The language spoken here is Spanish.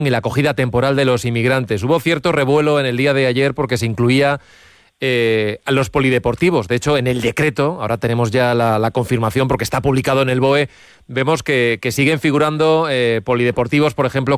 y la acogida temporal de los inmigrantes. Hubo cierto revuelo en el día de ayer porque se incluía a los polideportivos. De hecho, en el decreto, ahora tenemos ya la confirmación porque está publicado en el BOE, vemos que siguen figurando polideportivos, por ejemplo,